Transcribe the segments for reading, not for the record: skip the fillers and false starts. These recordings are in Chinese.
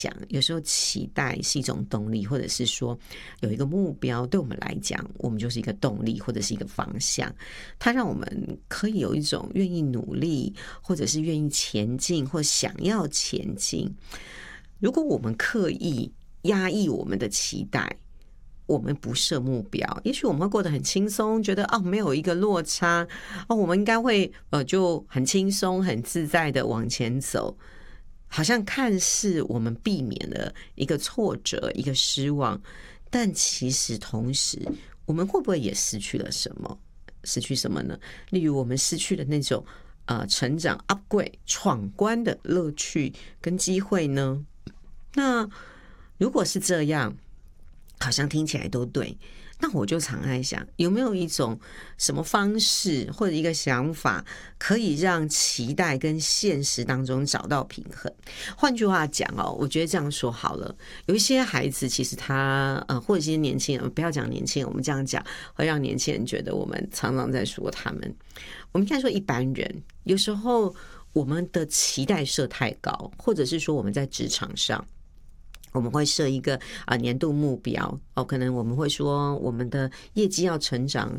讲，有时候期待是一种动力，或者是说有一个目标，对我们来讲，我们就是一个动力或者是一个方向，它让我们可以有一种愿意努力，或者是愿意前进，或想要前进。如果我们刻意压抑我们的期待，我们不设目标，也许我们会过得很轻松，觉得没有一个落差，我们应该会就很轻松很自在的往前走，好像看似我们避免了一个挫折一个失望，但其实同时我们会不会也失去了什么？失去什么呢？例如我们失去了那种成长 upgrade 闯关的乐趣跟机会呢？那如果是这样，好像听起来都对，那我就常在想，有没有一种什么方式或者一个想法，可以让期待跟现实当中找到平衡？换句话讲我觉得这样说好了，有一些孩子其实他或者一些年轻人，不要讲年轻人，我们这样讲会让年轻人觉得我们常常在说他们。我们应该说一般人，有时候我们的期待设太高，或者是说我们在职场上我们会设一个年度目标可能我们会说我们的业绩要成长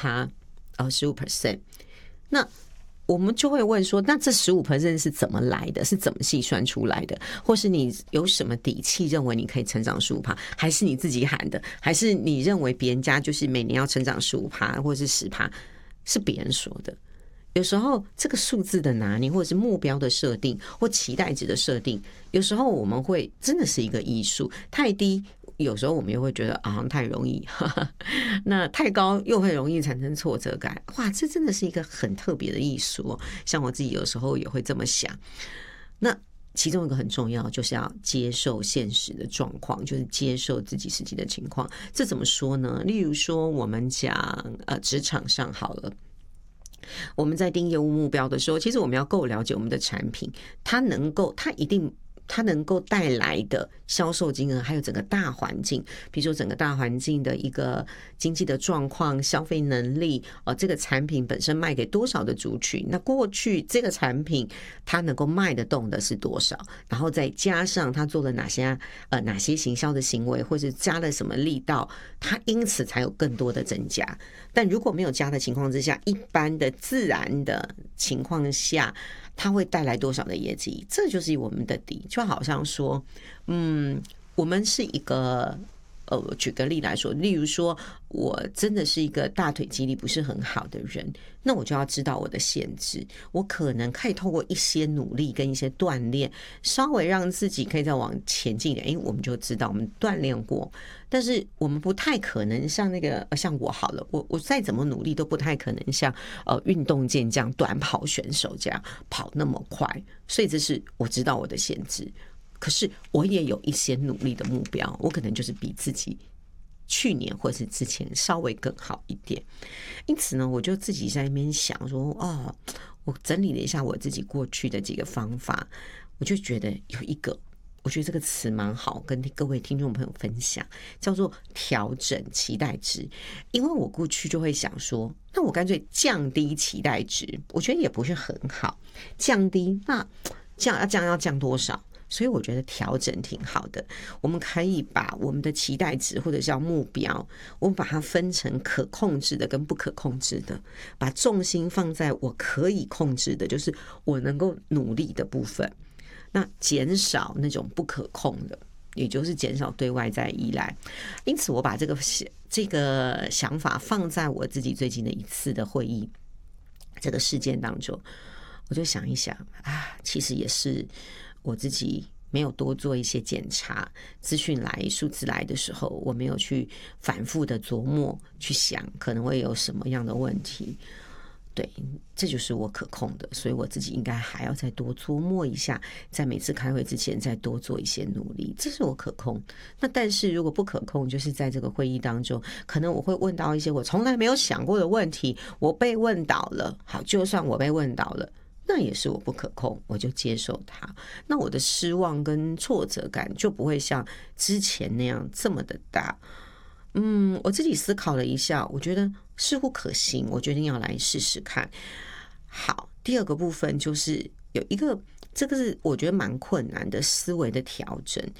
15% 那我们就会问说，那这 15% 是怎么来的？是怎么细算出来的？或是你有什么底气认为你可以成长 15%？ 还是你自己喊的？还是你认为别人家就是每年要成长 15% 或是 10%？ 是别人说的。有时候这个数字的拿捏，或者是目标的设定，或期待值的设定，有时候我们会真的是一个艺术。太低，有时候我们又会觉得好像太容易，那太高又会容易产生挫折感。哇，这真的是一个很特别的艺术像我自己有时候也会这么想。那其中一个很重要，就是要接受现实的状况，就是接受自己实际的情况。这怎么说呢？例如说，我们讲职场上好了。我们在定业务目标的时候，其实我们要够了解我们的产品，它能够带来的销售金额，还有整个大环境，比如说整个大环境的一个经济的状况、消费能力，这个产品本身卖给多少的族群，那过去这个产品它能够卖得动的是多少，然后再加上它做了哪些行销的行为，或是加了什么力道，它因此才有更多的增加。但如果没有加的情况之下，一般的自然的情况下，它会带来多少的业绩？这就是我们的底。就好像说，我们是一个举个例来说，例如说我真的是一个大腿肌力不是很好的人，那我就要知道我的限制，我可能可以透过一些努力跟一些锻炼，稍微让自己可以再往前进一点。我们就知道我们锻炼过，但是我们不太可能像像我好了，我再怎么努力都不太可能像运动健将短跑选手这样跑那么快，所以这是我知道我的限制。可是我也有一些努力的目标，我可能就是比自己去年或是之前稍微更好一点。因此呢，我就自己在那边想说，我整理了一下我自己过去的几个方法，我就觉得有一个，我觉得这个词蛮好，跟各位听众朋友分享，叫做调整期待值。因为我过去就会想说，那我干脆降低期待值，我觉得也不是很好。降低，那要降多少？所以我觉得调整挺好的，我们可以把我们的期待值或者叫目标，我们把它分成可控制的跟不可控制的，把重心放在我可以控制的，就是我能够努力的部分，那减少那种不可控的，也就是减少对外在依赖。因此我把这个想法放在我自己最近的一次的会议这个事件当中，我就想一想其实也是我自己没有多做一些检查，资讯来数字来的时候，我没有去反复的琢磨去想可能会有什么样的问题。对，这就是我可控的，所以我自己应该还要再多琢磨一下，在每次开会之前再多做一些努力，这是我可控。那但是如果不可控，就是在这个会议当中，可能我会问到一些我从来没有想过的问题，我被问倒了。好，就算我被问倒了，那也是我不可控，我就接受它。那我的失望跟挫折感就不会像之前那样这么的大。我自己思考了一下，我觉得似乎可行，我决定要来试试看。好，第二个部分就是有一个，这个是我觉得蛮困难的思维的调整，